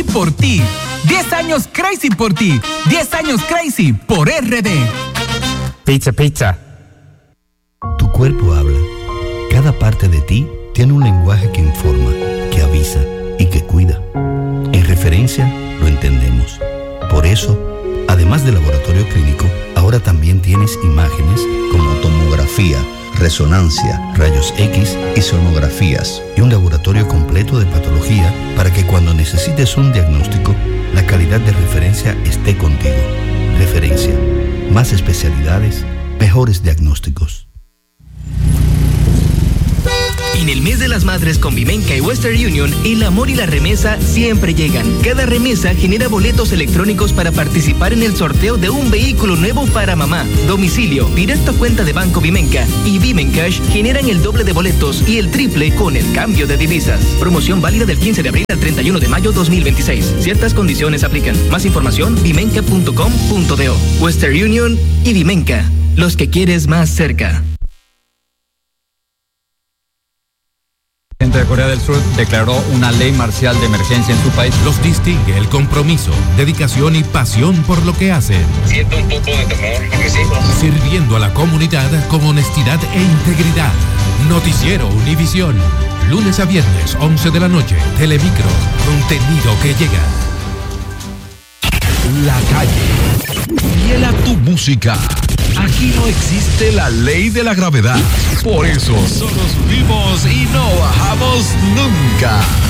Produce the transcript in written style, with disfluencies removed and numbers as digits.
y por ti. 10 años Crazy por ti. 10 años Crazy por RD. Pizza. Tu cuerpo habla. Cada parte de ti tiene un lenguaje que informa, que avisa y que cuida. En Referencia lo entendemos. Por eso, además del laboratorio clínico, ahora también tienes imágenes como tomografía, resonancia, rayos X y sonografías, y un laboratorio completo de patología para que cuando necesites un diagnóstico, la calidad de Referencia esté contigo. Referencia. Más especialidades, mejores diagnósticos. En el mes de las madres con Vimenca y Western Union, el amor y la remesa siempre llegan. Cada remesa genera boletos electrónicos para participar en el sorteo de un vehículo nuevo para mamá. Domicilio, directo a cuenta de Banco Vimenca y Vimencash generan el doble de boletos y el triple con el cambio de divisas. Promoción válida del 15 de abril al 31 de mayo 2026. Ciertas condiciones aplican. Más información, vimenca.com.do. Western Union y Vimenca, los que quieres más cerca. El presidente de Corea del Sur declaró una ley marcial de emergencia en su país. Los distingue el compromiso, dedicación y pasión por lo que hacen. Siento un poco de temor, agresivo. Sirviendo a la comunidad con honestidad e integridad. Noticiero Univisión. Lunes a viernes, 11 de la noche. Telemicro. Contenido que llega. La calle. Fiel a tu música. Aquí no existe la ley de la gravedad. Por eso solo subimos y no bajamos nunca.